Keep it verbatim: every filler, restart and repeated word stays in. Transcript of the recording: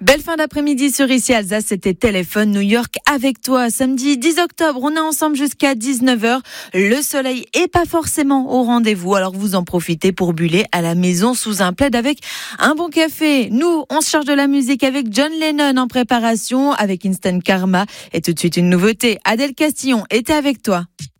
Belle fin d'après-midi sur Ici Alsace, c'était Téléphone New York avec toi. Samedi dix octobre, on est ensemble jusqu'à dix-neuf heures. Le soleil est pas forcément au rendez-vous, alors vous en profitez pour buller à la maison sous un plaid avec un bon café. Nous, on se charge de la musique avec John Lennon en préparation, avec Instant Karma. Et tout de suite une nouveauté, Adèle Castillon était avec toi.